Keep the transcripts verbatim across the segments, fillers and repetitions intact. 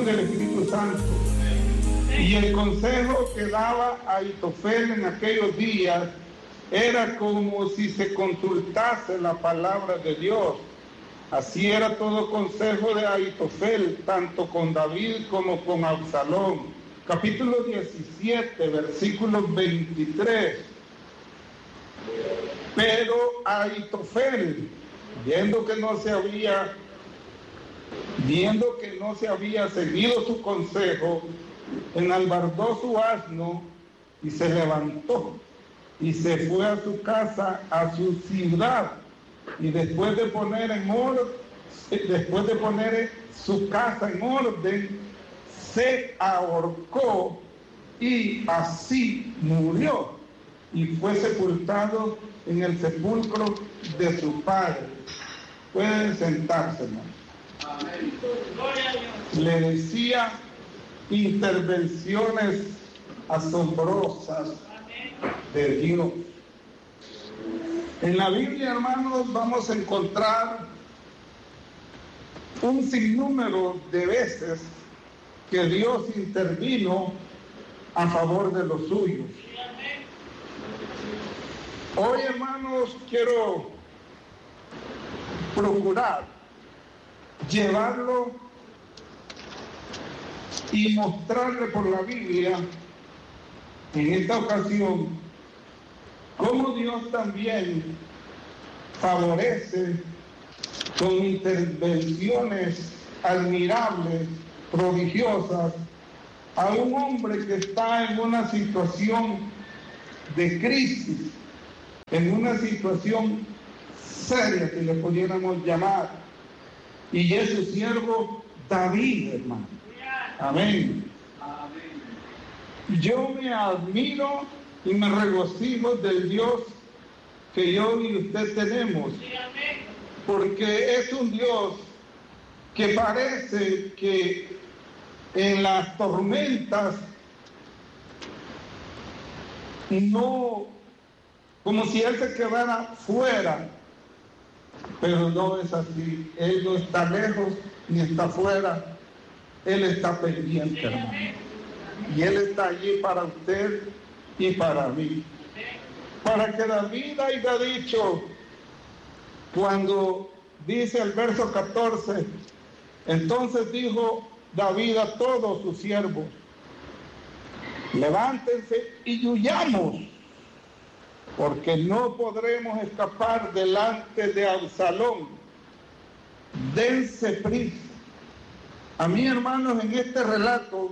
del Espíritu Santo. Y el consejo que daba Ahitofel en aquellos días era como si se consultase la palabra de Dios. Así era todo consejo de Ahitofel, tanto con David como con Absalón. Capítulo diecisiete, versículo veintitrés. Pero Ahitofel, viendo que no se había, viendo que no se había seguido su consejo, enalbardó su asno y se levantó y se fue a su casa, a su ciudad, y después de poner en orden, después de poner su casa en orden, se ahorcó y así murió y fue sepultado en el sepulcro de su padre. Pueden sentarse, hermano. Le decía intervenciones asombrosas de Dios. En la Biblia, hermanos, vamos a encontrar un sinnúmero de veces que Dios intervino a favor de los suyos. Hoy, hermanos, quiero procurar llevarlo y mostrarle por la Biblia, en esta ocasión, cómo Dios también favorece con intervenciones admirables, prodigiosas, a un hombre que está en una situación de crisis, en una situación seria, que le pudiéramos llamar, y es su siervo David, hermano. Amén. Amén. Yo me admiro y me regocijo del Dios que yo y usted tenemos, porque es un Dios que parece que en las tormentas no, como si Él se quedara fuera, pero no es así. Él no está lejos ni está fuera, Él está pendiente, hermano, y Él está allí para usted y para mí. Para que David haya dicho, cuando dice el verso catorce, entonces dijo David a todos sus siervos, levántense y huyamos, porque no podremos escapar delante de Absalón. Dense prisa. A mí, hermanos, en este relato,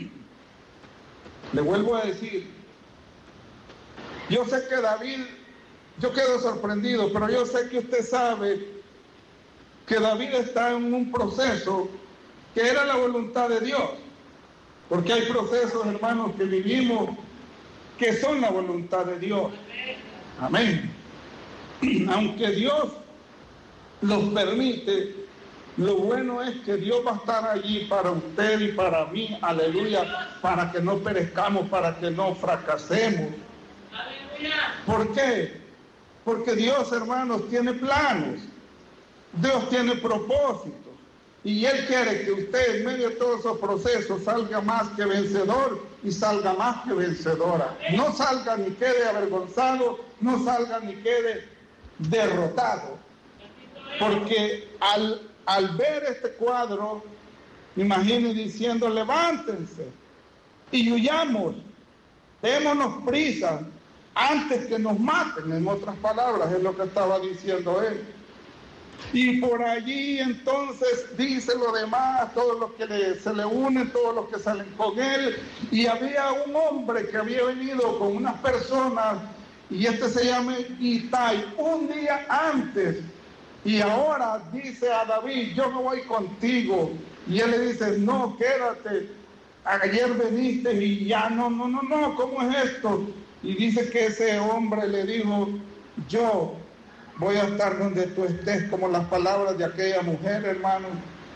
le vuelvo a decir, yo sé que David, yo quedo sorprendido, pero yo sé que usted sabe que David está en un proceso que era la voluntad de Dios, porque hay procesos, hermanos, que vivimos que son la voluntad de Dios. Amén. Aunque Dios los permite, lo bueno es que Dios va a estar allí para usted y para mí, aleluya, para que no perezcamos, para que no fracasemos. ¿Por qué? Porque Dios, hermanos, tiene planes, Dios tiene propósitos, y Él quiere que usted en medio de todos esos procesos salga más que vencedor y salga más que vencedora. No salga ni quede avergonzado, no salga ni quede derrotado, porque al, al ver este cuadro, imagine diciendo, levántense y huyamos, démonos prisa antes que nos maten. En otras palabras, es lo que estaba diciendo él. Y por allí entonces dice lo demás, todos los que le, se le unen, todos los que salen con él. Y había un hombre que había venido con unas personas, y este se llama Itai, un día antes. Y ahora dice a David, yo me voy contigo. Y él le dice, no, quédate, ayer veniste y ya no, no, no, no, ¿cómo es esto? Y dice que ese hombre le dijo, yo voy a estar donde tú estés, como las palabras de aquella mujer, hermano.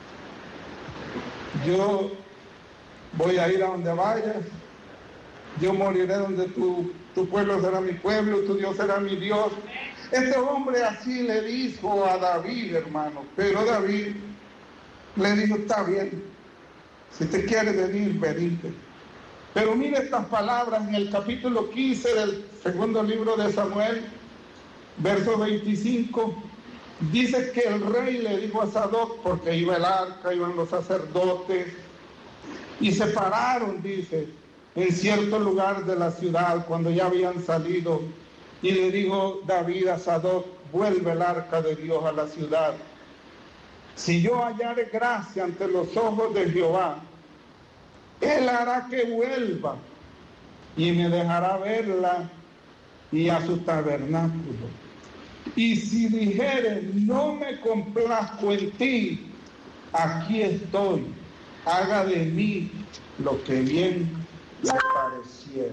Yo voy a ir a donde vayas, yo moriré donde tu, tu pueblo será mi pueblo, tu Dios será mi Dios. Este hombre así le dijo a David, hermano, pero David le dijo, está bien, Si te quiere venir, venite. Pero mire estas palabras en el capítulo quince del segundo libro de Samuel, verso veinticinco. Dice que el rey le dijo a Sadoc, porque iba el arca, iban los sacerdotes, y se pararon, dice, en cierto lugar de la ciudad cuando ya habían salido. Y le dijo David a Sadoc, vuelve el arca de Dios a la ciudad. Si yo hallare gracia ante los ojos de Jehová, Él hará que vuelva y me dejará verla y a su tabernáculo. Y si dijere, no me complazco en ti, aquí estoy, haga de mí lo que bien le pareciera.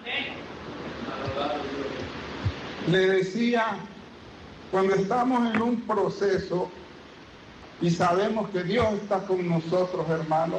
Le decía, cuando estamos en un proceso y sabemos que Dios está con nosotros, hermanos,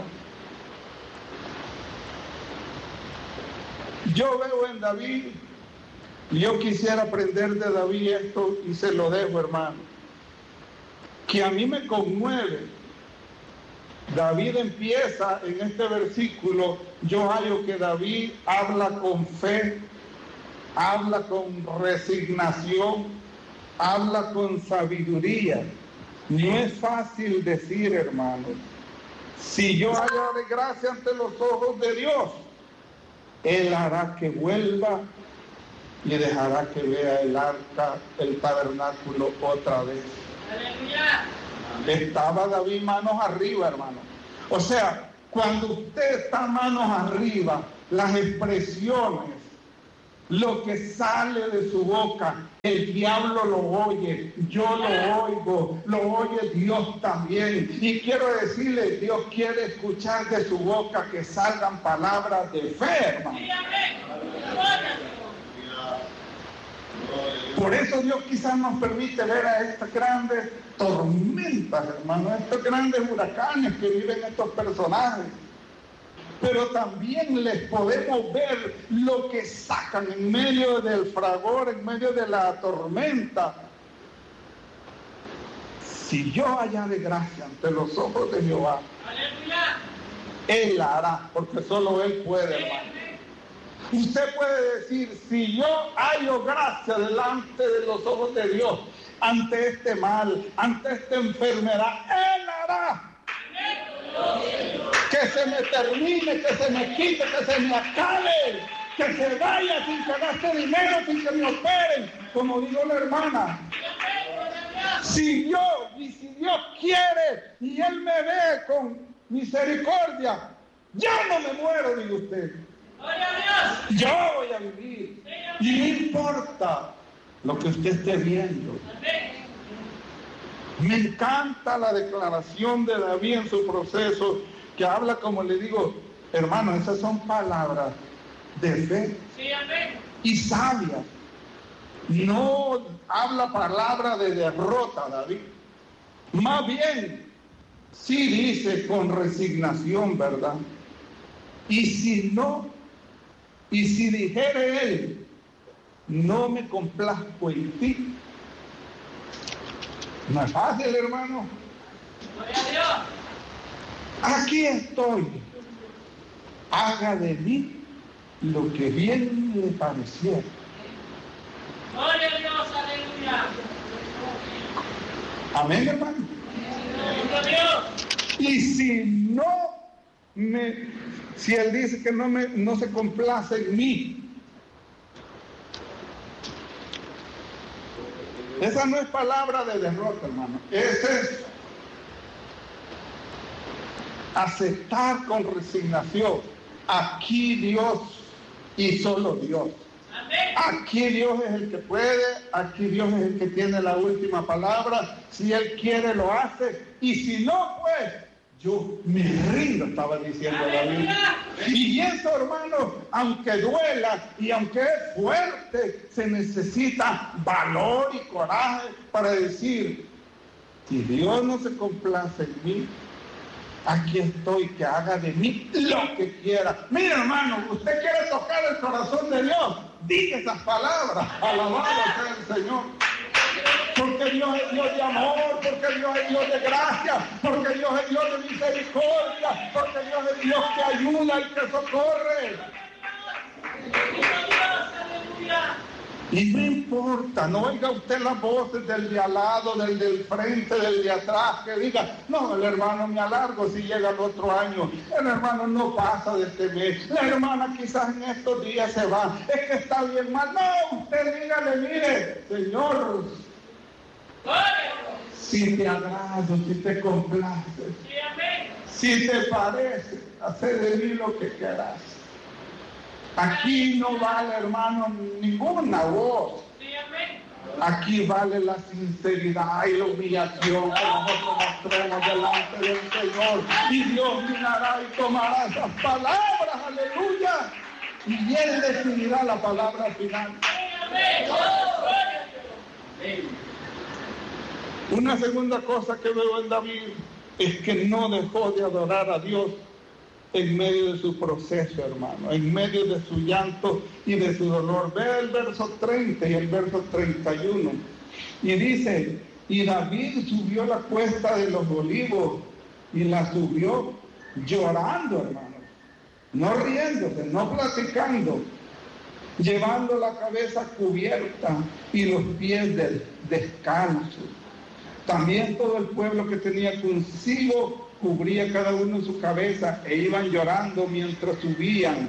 yo veo en David, y yo quisiera aprender de David esto y se lo dejo, hermano, que a mí me conmueve. David empieza en este versículo, yo hallo que David habla con fe, habla con resignación, habla con sabiduría. No es fácil decir, hermano, si yo hallaré gracia ante los ojos de Dios, Él hará que vuelva y dejará que vea el arca, el tabernáculo otra vez. ¡Aleluya! Estaba David manos arriba, hermano. O sea, cuando usted está manos arriba, las expresiones, lo que sale de su boca, el diablo lo oye, yo lo oigo, lo oye Dios también. Y quiero decirle, Dios quiere escuchar de su boca que salgan palabras de fe, hermano. Por eso Dios quizás nos permite ver a estas grandes tormentas, hermano, estos grandes huracanes que viven estos personajes. Pero también les podemos ver lo que sacan en medio del fragor, en medio de la tormenta. Si yo hallare gracia ante los ojos de Jehová, ¡aleluya!, Él la hará, porque solo Él puede, hermano. Usted puede decir, si yo hallo gracia delante de los ojos de Dios, ante este mal, ante esta enfermedad, Él hará que se me termine, que se me quite, que se me acabe, que se vaya sin que gaste dinero, sin que me operen, como dijo la hermana. Si yo, y si Dios quiere, y Él me ve con misericordia, ya no me muero, dice usted. Yo voy a vivir. Y no importa lo que usted esté viendo. Me encanta la declaración de David en su proceso, que habla, como le digo, hermano, esas son palabras de fe y sabias. No habla palabra de derrota, David. Más bien, sí dice con resignación, ¿verdad? Y si no, y si dijere él, no me complazco en ti. No es fácil, hermano. ¡Gloria a Dios! Aquí estoy. Haga de mí lo que bien le pareciera. ¡Gloria a Dios! ¡Aleluya! Amén, hermano. ¡Gloria a Dios! Y si no me, si él dice que no me, no se complace en mí, esa no es palabra de derrota, hermano. Ese es aceptar con resignación. Aquí Dios y solo Dios. Aquí Dios es el que puede, aquí Dios es el que tiene la última palabra. Si Él quiere, lo hace. Y si no, pues, yo me rindo, estaba diciendo David. Y eso, hermano, aunque duela y aunque es fuerte, se necesita valor y coraje para decir, si Dios no se complace en mí, aquí estoy, que haga de mí lo que quiera. Mira, hermano, usted quiere tocar el corazón de Dios, diga esas palabras, alabado sea el Señor. Porque porque Dios es Dios de amor, porque Dios es Dios de gracia, porque Dios es Dios de misericordia, porque Dios es Dios que ayuda y que socorre. Y no importa, no oiga usted las voces del de al lado, del del frente, del de atrás, que diga, no, el hermano me alargo si llega el otro año, el hermano no pasa de este mes, la hermana quizás en estos días se va, es que está bien mal. No, usted dígale, mire, Señor, si te agrado, si te complaces, si te parece, hacer de mí lo que quieras. Aquí no vale, hermano, ninguna voz. Aquí vale la sinceridad y la humillación que nosotros mostremos delante del Señor. Y Dios mirará y tomará esas palabras, aleluya. Y Él decidirá la palabra final. Una segunda cosa que veo en David es que no dejó de adorar a Dios en medio de su proceso, hermano, en medio de su llanto y de su dolor. Ve el verso treinta y el verso treinta y uno. Y dice, y David subió la cuesta de los olivos y la subió llorando, hermano, no riéndose, no platicando, llevando la cabeza cubierta y los pies descalzos. También todo el pueblo que tenía consigo cubría cada uno su cabeza e iban llorando mientras subían.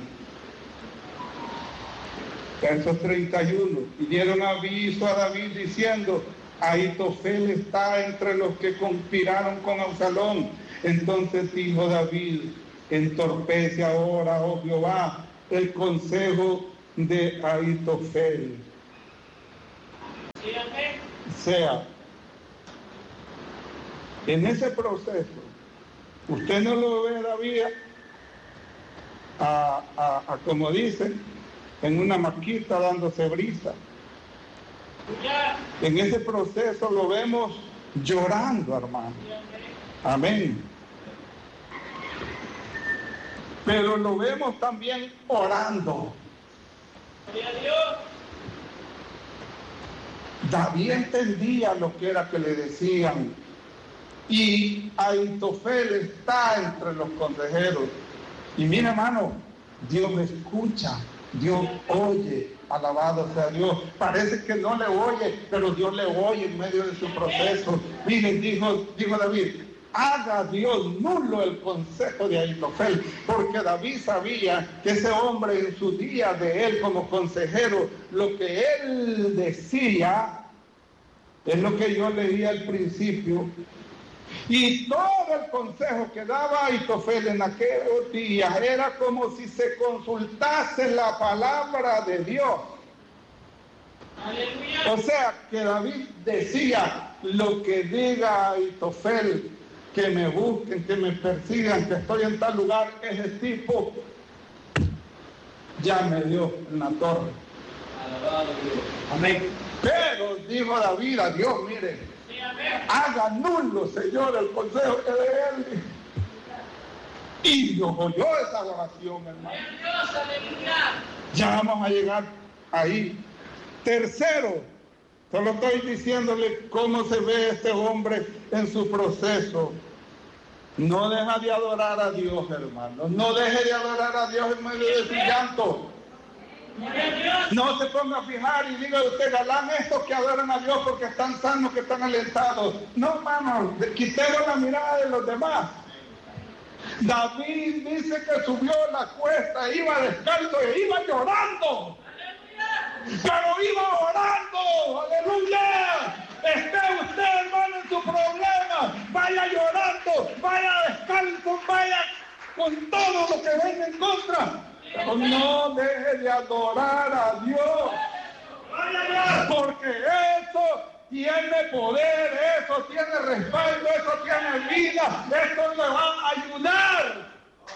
Verso treinta y uno. Y dieron aviso a David diciendo, Ahitofel está entre los que conspiraron con Absalón. Entonces dijo David, entorpece ahora, oh Jehová, el consejo de Ahitofel. Sea, en ese proceso, usted no lo ve, David, a, a, a como dicen, en una maquita dándose brisa. En ese proceso lo vemos llorando, hermano. Amén. Pero lo vemos también orando. David entendía lo que era que le decían. Y Ahitofel está entre los consejeros. Y mira, hermano, Dios me escucha, Dios oye, alabado sea Dios. Parece que no le oye, pero Dios le oye en medio de su proceso. Miren, dijo, dijo David, haga Dios nulo el consejo de Ahitofel, porque David sabía que ese hombre en su día de él como consejero, lo que él decía, es lo que yo leí al principio. Y todo el consejo que daba Ahitofel en aquellos días era como si se consultase la palabra de Dios. Aleluya. O sea, que David decía, lo que diga Ahitofel, que me busquen, que me persigan, que estoy en tal lugar, ese tipo ya me dio en la torre. Alabado Dios. Amén. Pero dijo David a Dios, mire, haga nulo, Señor, el consejo que de él. Y Dios oyó esa oración, hermano. Ya vamos a llegar ahí. Tercero, solo estoy diciéndole cómo se ve este hombre en su proceso. No deja de adorar a Dios, hermano. No deje de adorar a Dios en medio de su llanto. No se ponga a fijar y diga usted, galán, estos que adoran a Dios porque están sanos, que están alentados. No, hermano, quitemos la mirada de los demás. David dice que subió la cuesta, iba descalzo e iba llorando. Pero iba orando, aleluya. Esté usted, hermano, en su problema, vaya llorando, vaya descalzo, vaya con todo lo que venga en contra. No deje de adorar a Dios, porque eso tiene poder, eso tiene respaldo, eso tiene vida, eso le va a ayudar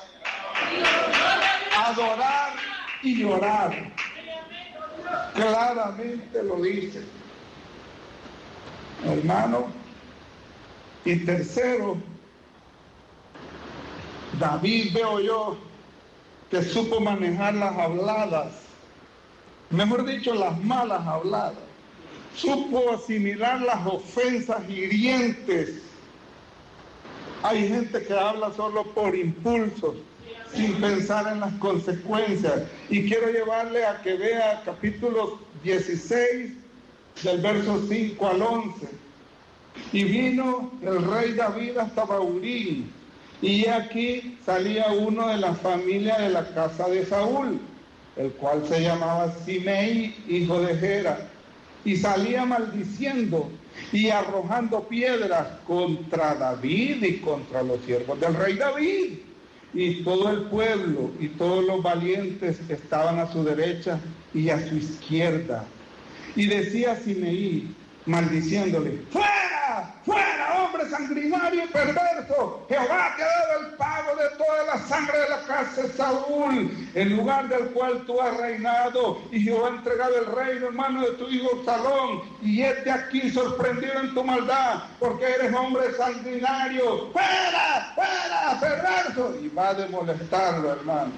a adorar y llorar. Claramente lo dice, hermano. Y tercero, David, veo yo, que supo manejar las habladas, mejor dicho, las malas habladas. supo asimilar las ofensas hirientes. Hay gente que habla solo por impulsos, sin pensar en las consecuencias. Y quiero llevarle a que vea capítulo dieciséis, del verso cinco al once. Y vino el rey David hasta Bahurín, y aquí salía uno de la familia de la casa de Saúl, el cual se llamaba Simei, hijo de Gera, y salía maldiciendo y arrojando piedras contra David y contra los siervos del rey David. Y todo el pueblo y todos los valientes estaban a su derecha y a su izquierda. Y decía Simei, maldiciéndole: ¡fuera! ¡Fuera, hombre sanguinario y perverso! Jehová te ha dado el pago de toda la sangre de la casa de Saúl, en lugar del cual tú has reinado, y Jehová ha entregado el reino en mano de tu hijo Absalón, y este aquí sorprendido en tu maldad, porque eres hombre sanguinario. ¡Fuera! ¡Fuera, perverso! Y va de molestarlo, hermano.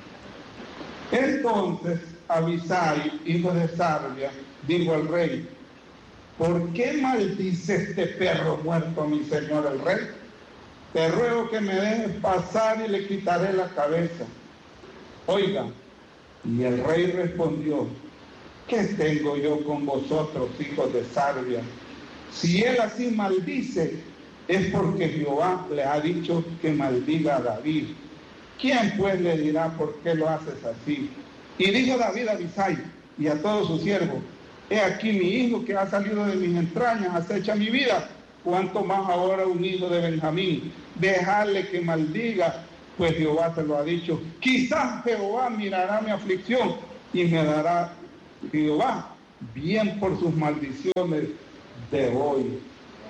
Entonces Abisai, hijo de Sarbia, dijo al rey: ¿por qué maldice este perro muerto a mi señor el rey? Te ruego que me dejes pasar y le quitaré la cabeza. Oiga, y el rey respondió: ¿qué tengo yo con vosotros, hijos de Sarbia? Si él así maldice, es porque Jehová le ha dicho que maldiga a David. ¿Quién pues le dirá por qué lo haces así? Y dijo David a Abisai y a todos sus siervos: he aquí mi hijo que ha salido de mis entrañas, acecha mi vida, cuanto más ahora un hijo de Benjamín. Dejadle que maldiga, pues Jehová te lo ha dicho. Quizás Jehová mirará mi aflicción y me dará Jehová bien por sus maldiciones de hoy.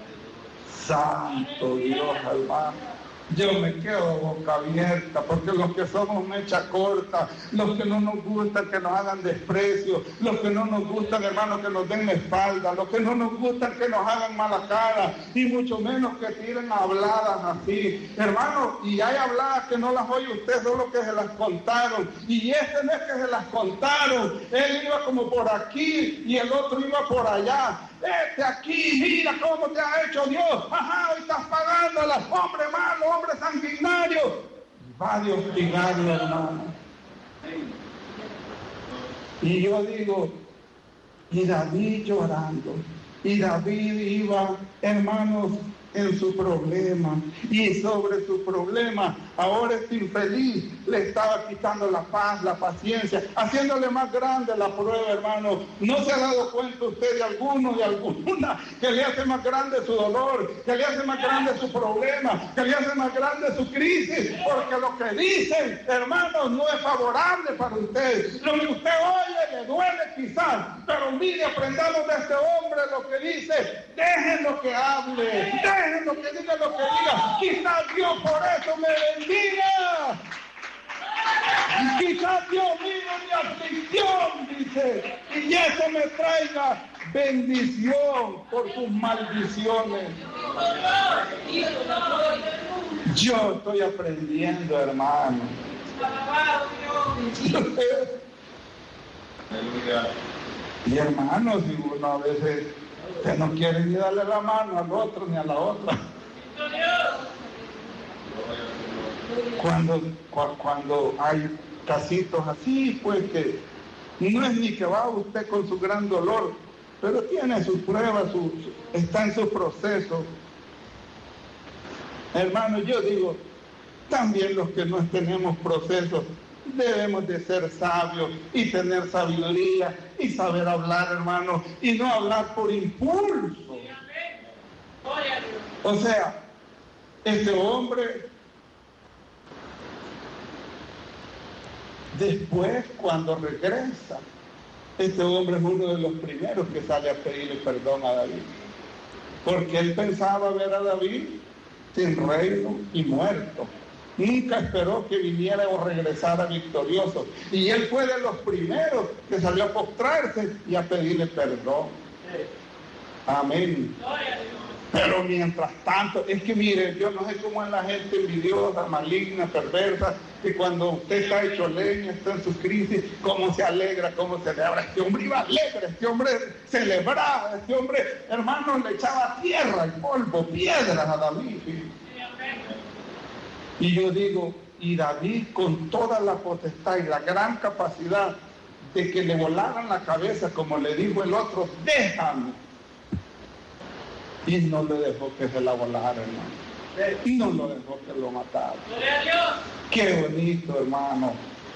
Santo Dios, hermano. Yo me quedo boca abierta, porque los que somos mecha corta, los que no nos gustan que nos hagan desprecio, los que no nos gustan, hermanos, que nos den la espalda, los que no nos gustan que nos hagan mala cara, y mucho menos que tiren habladas así, hermanos. Y hay habladas que no las oye usted, solo que se las contaron, y este no es que se las contaron, él iba como por aquí y el otro iba por allá. Este aquí, mira cómo te ha hecho Dios. Ajá, hoy estás pagándola. Hombre malo, hombre sanguinario. Va a hostigarlo, hermano. Y yo digo, y David llorando. Y David iba, hermanos, en su problema, y sobre su problema ahora este infeliz le estaba quitando la paz, la paciencia, haciéndole más grande la prueba, hermano. ¿No se ha dado cuenta usted de alguno, de alguna, que le hace más grande su dolor, que le hace más grande su problema, que le hace más grande su crisis? Porque lo que dicen, hermanos, no es favorable para usted. Lo que usted oye le duele quizás, pero mire, aprendamos de este hombre lo que dice: déjenlo que hable, déjenlo que diga lo que diga. Quizás Dios por eso me bendiga. Quizás Dios mire mi aflicción, dice, y eso me traiga bendición por sus maldiciones. Yo estoy aprendiendo, hermano. Y hermanos, si uno a veces que no quiere ni darle la mano al otro ni a la otra. Cuando, cuando hay casitos así, pues que no es ni que va usted con su gran dolor, pero tiene sus pruebas, su, su, está en su proceso. Hermano, yo digo, también los que no tenemos procesos, debemos de ser sabios y tener sabiduría y saber hablar, hermano, y no hablar por impulso. O sea, este hombre, después cuando regresa, este hombre es uno de los primeros que sale a pedirle perdón a David, porque él pensaba ver a David sin reino y muerto. Nunca esperó que viniera o regresara victorioso. Y él fue de los primeros que salió a postrarse y a pedirle perdón. Amén. Pero mientras tanto, es que mire, yo no sé cómo es la gente envidiosa, maligna, perversa, que cuando usted está hecho leña, está en su crisis, cómo se alegra, cómo celebra. Este hombre iba alegre, este hombre celebraba, este hombre, hermano, le echaba tierra y polvo, piedras a David. Y yo digo, y David con toda la potestad y la gran capacidad de que le volaran la cabeza, como le dijo el otro, déjame. Y no le dejó que se la volara, hermano. Y no lo dejó que lo matara. Qué bonito, hermano.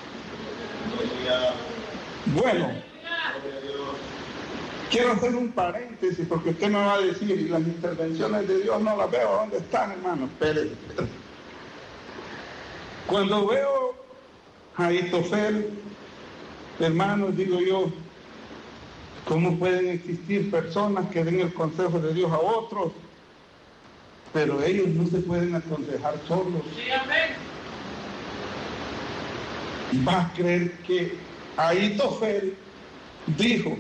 Bueno, quiero hacer un paréntesis porque usted me va a decir, y las intervenciones de Dios no las veo. ¿Dónde están, hermano? Espérense. Cuando veo a Ahitofel, hermanos, digo yo, ¿cómo pueden existir personas que den el consejo de Dios a otros, pero ellos no se pueden aconsejar solos? Sí, amén. ¿Vas a creer que Ahitofel dijo,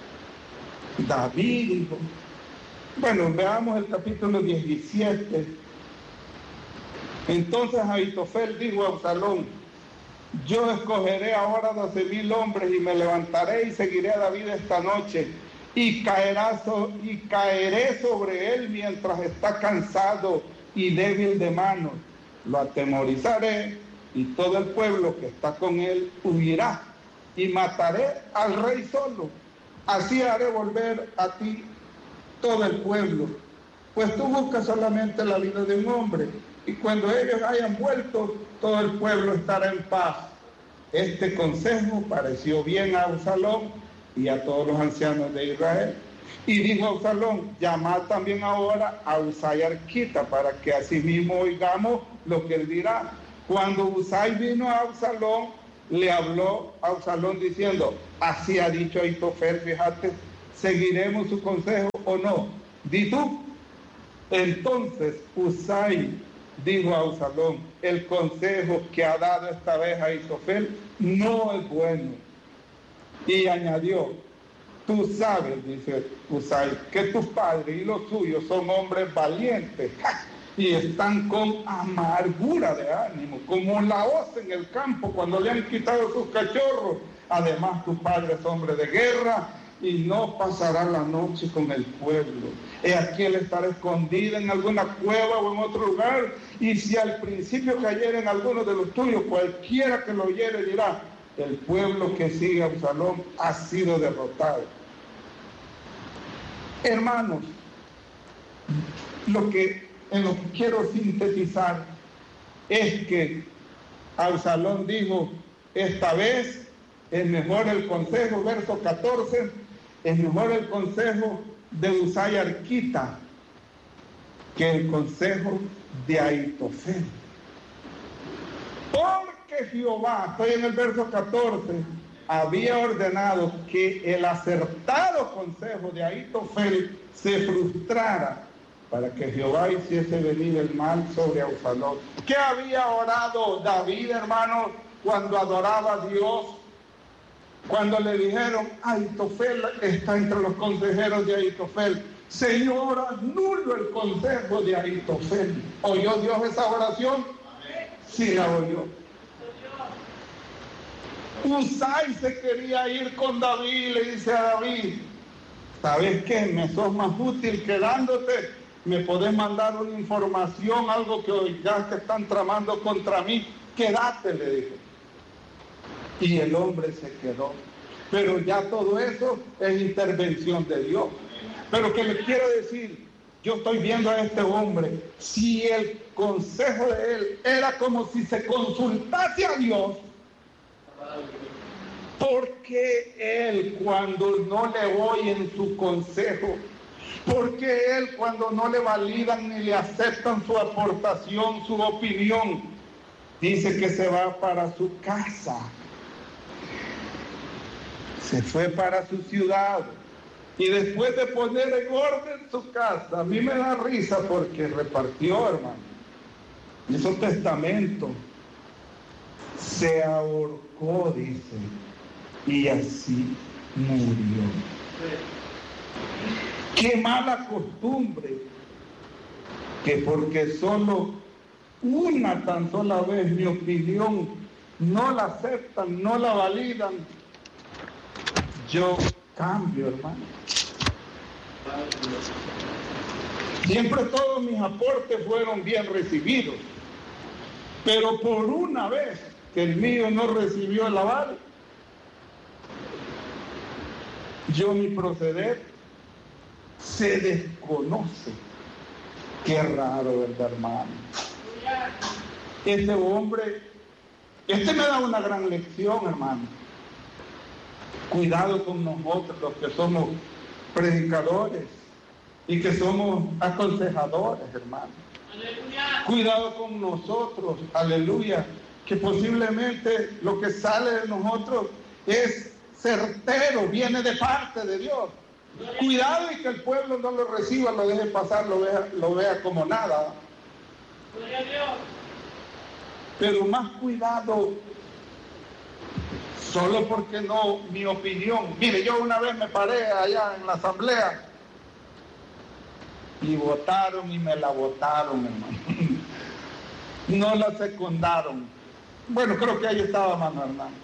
David dijo? Bueno, veamos el capítulo diecisiete. Entonces Ahitofel dijo a Absalón, yo escogeré ahora doce mil hombres y me levantaré y seguiré a David esta noche y, caerá so, y caeré sobre él mientras está cansado y débil de manos. Lo atemorizaré y todo el pueblo que está con él huirá y mataré al rey solo. Así haré volver a ti todo el pueblo, pues tú buscas solamente la vida de un hombre y cuando ellos hayan vuelto, todo el pueblo estará en paz. Este consejo pareció bien a Absalón y a todos los ancianos de Israel. Y dijo Absalón, llamad también ahora a Usai Arquita, para que asimismo oigamos lo que él dirá. Cuando Usai vino a Absalón, le habló a Absalón diciendo, así ha dicho Ahitofel, fíjate, ¿seguiremos su consejo o no? Di tú. Entonces Usai dijo a Absalón, el consejo que ha dado esta vez a Ahitofel no es bueno. Y añadió, tú sabes, dice Usai, que tus padres y los suyos son hombres valientes y están con amargura de ánimo, como la hoz en el campo cuando le han quitado sus cachorros. Además, tu padre es hombre de guerra y no pasará la noche con el pueblo. He aquí él estará escondido en alguna cueva o en otro lugar, y si al principio cayera en alguno de los tuyos, cualquiera que lo oyere dirá, el pueblo que sigue a Absalón ha sido derrotado. Hermanos, lo que, en lo que quiero sintetizar es que Absalón dijo, esta vez es mejor el consejo, verso catorce, es mejor el consejo de Usai Arquita que el consejo de Ahitofel. Porque Jehová, estoy en el verso catorce, había ordenado que el acertado consejo de Ahitofel se frustrara para que Jehová hiciese venir el mal sobre Absalón. ¿Qué había orado David, hermano, cuando adoraba a Dios? Cuando le dijeron, Ahitofel está entre los consejeros de Ahitofel. Señor, anulo el consejo de Ahitofel. ¿Oyó Dios esa oración? Sí la oyó. Usai se quería ir con David y le dice a David, ¿sabes qué? Me sos más útil quedándote. Me podés mandar una información, algo que oigas que están tramando contra mí. Quédate, le dijo. Y el hombre se quedó. Pero ya todo eso es intervención de Dios. Pero que le quiero decir, yo estoy viendo a este hombre, si el consejo de él era como si se consultase a Dios, porque él cuando no le oyen su consejo, porque él cuando no le validan ni le aceptan su aportación, su opinión, dice que se va para su casa? Se fue para su ciudad y después de poner en orden su casa, a mí me da risa porque repartió, hermano, hizo testamento, se ahorcó, dice, y así murió. Qué mala costumbre que porque solo una tan sola vez mi opinión no la aceptan, no la validan, yo cambio, hermano. Siempre todos mis aportes fueron bien recibidos, pero por una vez que el mío no recibió el aval, yo mi proceder se desconoce. Qué raro, ¿verdad, hermano? Este hombre, este me da una gran lección, hermano. Cuidado con nosotros, los que somos predicadores y que somos aconsejadores, hermano. Aleluya. Cuidado con nosotros, aleluya, que posiblemente lo que sale de nosotros es certero, viene de parte de Dios. Cuidado y que el pueblo no lo reciba, lo deje pasar, lo vea, lo vea como nada. Pero más cuidado, solo porque no, mi opinión. Mire, yo una vez me paré allá en la asamblea y votaron y me la votaron, hermano. No la secundaron. Bueno, creo que ahí estaba mano hermano.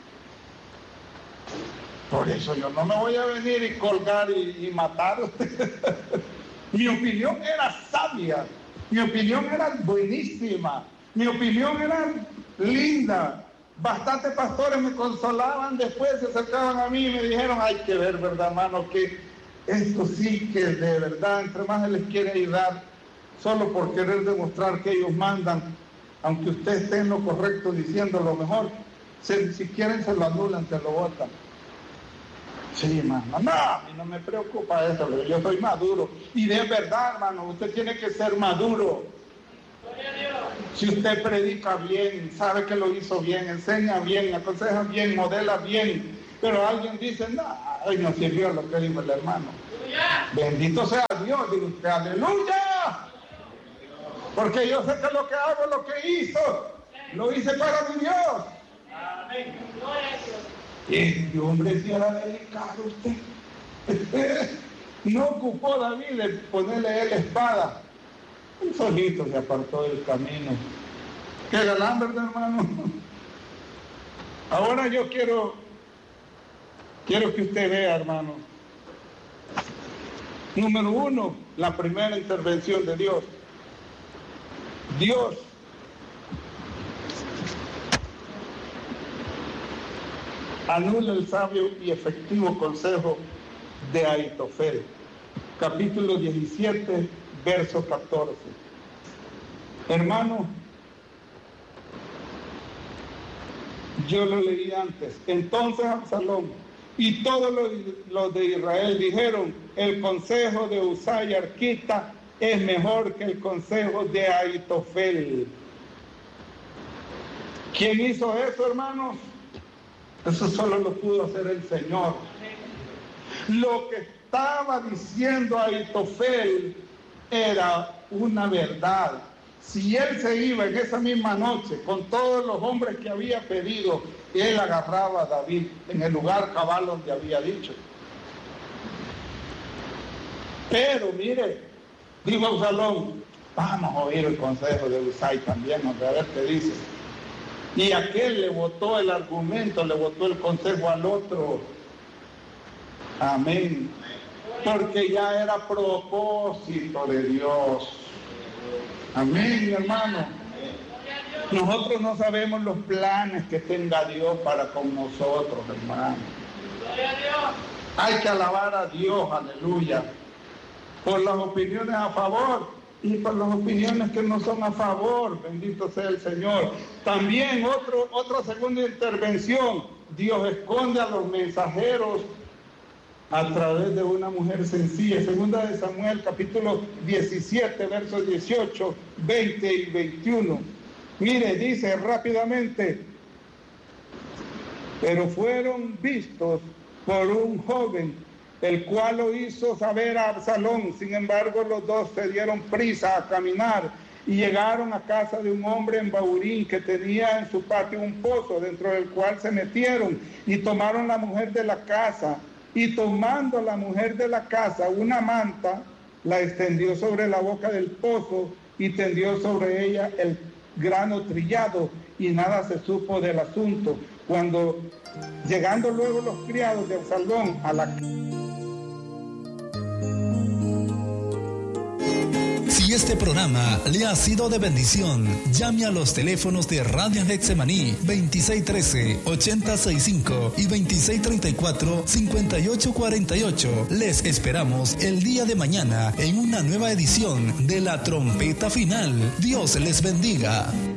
Por eso yo no me voy a venir y colgar y, y matar a usted. Mi opinión era sabia, mi opinión era buenísima, mi opinión era linda. Bastantes pastores me consolaban, después se acercaban a mí y me dijeron, hay que ver, ¿verdad, hermano? Que esto sí que de verdad, entre más se les quiere ayudar, solo por querer demostrar que ellos mandan, aunque usted esté en lo correcto diciendo lo mejor, si, si quieren se lo anulan, se lo votan. Sí, hermano, no, a mí no me preocupa eso, pero yo soy maduro. Y de verdad, hermano, usted tiene que ser maduro. Si usted predica bien, sabe que lo hizo bien, enseña bien, aconseja bien, modela bien, pero alguien dice, no, ay, no sirvió lo que dijo el hermano. Bendito sea Dios, digo usted, aleluya. Porque yo sé que lo que hago, lo que hizo, lo hice para mi Dios. Amén. Este hombre si era delicado usted. No ocupó David de ponerle él espada. Un solito se apartó del camino. Qué galán, ¿verdad, hermano? Ahora yo quiero, quiero que usted vea, hermano. Número uno, la primera intervención de Dios. Dios anula el sabio y efectivo consejo de Ahitofel. Capítulo diecisiete, verso catorce. Hermano, yo lo leí antes. Entonces Absalón y todos los, los de Israel dijeron, el consejo de Husai y Arquita es mejor que el consejo de Ahitofel. ¿Quién hizo eso, hermanos? Eso solo lo pudo hacer el Señor. Lo que estaba diciendo Ahitofel era una verdad. Si él se iba en esa misma noche con todos los hombres que había pedido, él agarraba a David en el lugar cabal donde había dicho. Pero mire, dijo Absalón, vamos a oír el consejo de Husai también, a ver qué dice. Y aquel le votó el argumento, le votó el consejo al otro. Amén. Porque ya era propósito de Dios. Amén, mi hermano. Nosotros no sabemos los planes que tenga Dios para con nosotros, hermano. Hay que alabar a Dios, aleluya, por las opiniones a favor y por las opiniones que no son a favor, bendito sea el Señor. También otro, otra segunda intervención, Dios esconde a los mensajeros a través de una mujer sencilla. Segunda de Samuel, capítulo diecisiete, versos dieciocho, veinte y veintiuno. Mire, dice rápidamente, pero fueron vistos por un joven, el cual lo hizo saber a Absalón. Sin embargo, los dos se dieron prisa a caminar y llegaron a casa de un hombre en Baurín que tenía en su patio un pozo, dentro del cual se metieron y tomaron la mujer de la casa. Y tomando la mujer de la casa una manta, la extendió sobre la boca del pozo y tendió sobre ella el grano trillado, y nada se supo del asunto. Cuando, llegando luego los criados de Absalón a la... Si este programa le ha sido de bendición, llame a los teléfonos de Radio Getsemaní veintiséis trece, ochenta sesenta y cinco y veintiséis treinta y cuatro, cincuenta y ocho cuarenta y ocho. Les esperamos el día de mañana en una nueva edición de La Trompeta Final. Dios les bendiga.